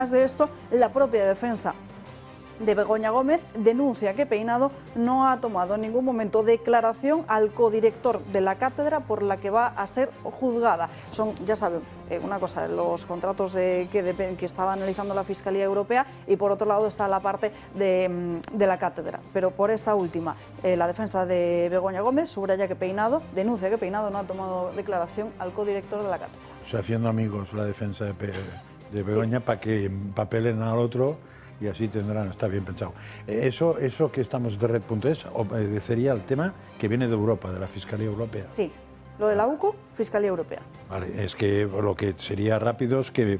Además de esto, la propia defensa de Begoña Gómez denuncia que Peinado no ha tomado en ningún momento declaración al codirector de la cátedra por la que va a ser juzgada. Son, ya saben, una cosa, los contratos que estaba analizando la Fiscalía Europea, y por otro lado está la parte de la cátedra. Pero por esta última, la defensa de Begoña Gómez subraya que denuncia que Peinado no ha tomado declaración al codirector de la cátedra. O sea, haciendo amigos la defensa de Begoña, sí, para que empapelen al otro y así tendrán, está bien pensado. Eso que estamos de Red.es obedecería al tema que viene de Europa, de la Fiscalía Europea. Sí, lo de la UCO, Fiscalía Europea. Vale, es que lo que sería rápido es que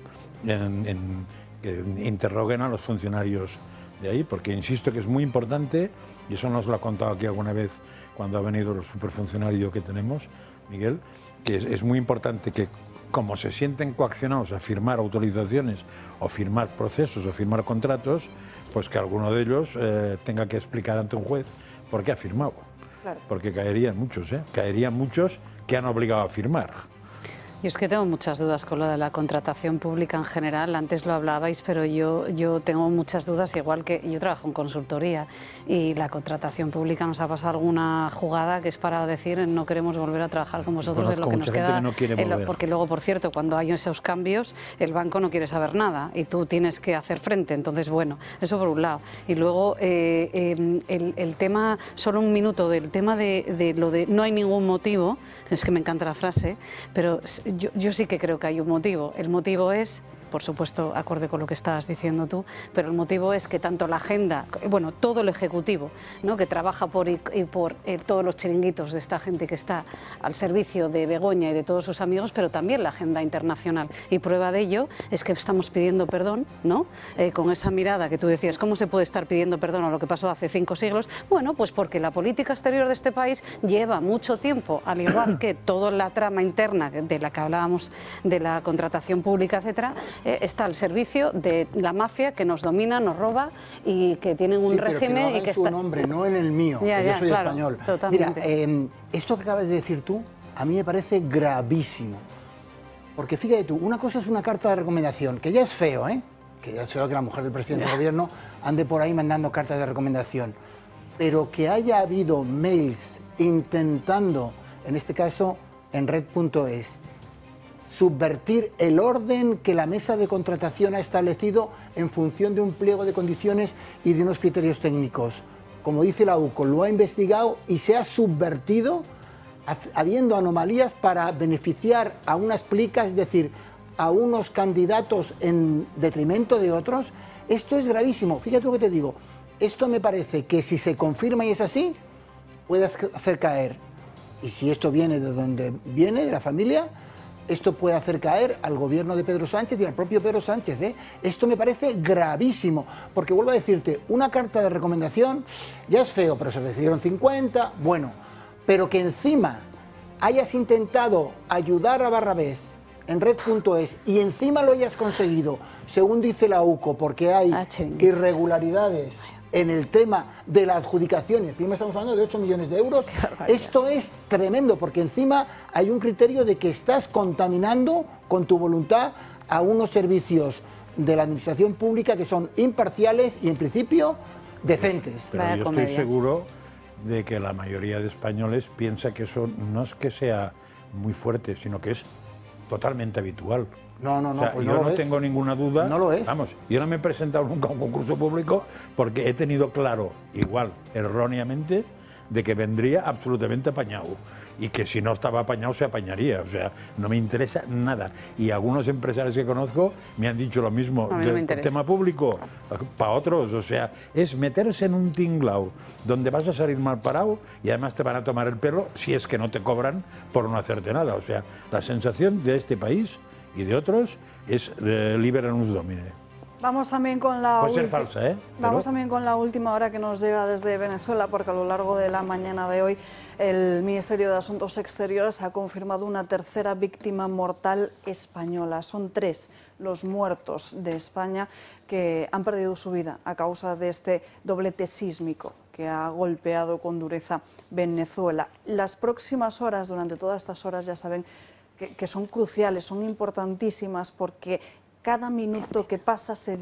interroguen a los funcionarios de ahí, porque insisto que es muy importante, y eso nos lo ha contado aquí alguna vez cuando ha venido el superfuncionario que tenemos, Miguel, que es muy importante que, como se sienten coaccionados a firmar autorizaciones o firmar procesos o firmar contratos, pues que alguno de ellos tenga que explicar ante un juez por qué ha firmado. Claro. Porque caerían muchos que han obligado a firmar. Yo es que tengo muchas dudas con lo de la contratación pública en general. Antes lo hablabais, pero yo tengo muchas dudas, igual que yo trabajo en consultoría y la contratación pública nos ha pasado alguna jugada que es para decir no queremos volver a trabajar con vosotros de lo que nos queda. Porque luego, por cierto, cuando hay esos cambios, el banco no quiere saber nada y tú tienes que hacer frente. Entonces, bueno, eso por un lado. Y luego el tema, solo un minuto, del tema de lo de no hay ningún motivo, es que me encanta la frase, pero yo sí que creo que hay un motivo. El motivo es, por supuesto, acorde con lo que estabas diciendo tú, pero el motivo es que tanto la agenda, bueno, todo el Ejecutivo, ¿no?, que trabaja por todos los chiringuitos de esta gente que está al servicio de Begoña y de todos sus amigos, pero también la agenda internacional. Y prueba de ello es que estamos pidiendo perdón, ¿no?, con esa mirada que tú decías, ¿cómo se puede estar pidiendo perdón a lo que pasó hace 5 siglos? Bueno, pues porque la política exterior de este país lleva mucho tiempo, al igual que toda la trama interna de la que hablábamos, de la contratación pública, etcétera, está al servicio de la mafia que nos domina, nos roba y que tienen un régimen y que está... en su nombre, no en el mío, ya, yo soy claro, español. Totalmente. Mira, esto que acabas de decir tú, a mí me parece gravísimo. Porque fíjate tú, una cosa es una carta de recomendación, que ya es feo, que ya es feo que la mujer del presidente del gobierno ande por ahí mandando cartas de recomendación. Pero que haya habido mails intentando, en este caso en Red.es, subvertir el orden que la mesa de contratación ha establecido en función de un pliego de condiciones y de unos criterios técnicos. Como dice la UCO, lo ha investigado y se ha subvertido habiendo anomalías para beneficiar a unas plicas, es decir, a unos candidatos en detrimento de otros. Esto es gravísimo. Fíjate lo que te digo. Esto me parece que si se confirma y es así, puede hacer caer. Y si esto viene de donde viene, de la familia, esto puede hacer caer al gobierno de Pedro Sánchez y al propio Pedro Sánchez. Esto me parece gravísimo, porque vuelvo a decirte, una carta de recomendación ya es feo, pero se recibieron 50, bueno, pero que encima hayas intentado ayudar a Barrabés en Red.es y encima lo hayas conseguido, según dice la UCO, porque hay irregularidades en el tema de la adjudicación, y encima estamos hablando de 8 millones de euros, esto es tremendo, porque encima hay un criterio de que estás contaminando con tu voluntad a unos servicios de la administración pública que son imparciales y en principio decentes. Pero yo estoy seguro de que la mayoría de españoles piensa que eso no es que sea muy fuerte, sino que es totalmente habitual. No, o sea, pues yo no tengo ninguna duda. No lo es. Vamos, yo no me he presentado nunca a un concurso público porque he tenido claro, igual, erróneamente, de que vendría absolutamente apañado. Y que si no estaba apañado, se apañaría. O sea, no me interesa nada. Y algunos empresarios que conozco me han dicho lo mismo del tema público para otros. O sea, es meterse en un tinglao donde vas a salir mal parado y además te van a tomar el pelo si es que no te cobran por no hacerte nada. O sea, la sensación de este país y de otros es libera nos domine. Vamos también con la puede ser falsa, ¿eh? Vamos también con la última hora que nos llega desde Venezuela, porque a lo largo de la mañana de hoy el Ministerio de Asuntos Exteriores ha confirmado una tercera víctima mortal española. Son 3 los muertos de España que han perdido su vida a causa de este doblete sísmico que ha golpeado con dureza Venezuela. Las próximas horas, durante todas estas horas, ya saben que son cruciales, son importantísimas, porque cada minuto que pasa se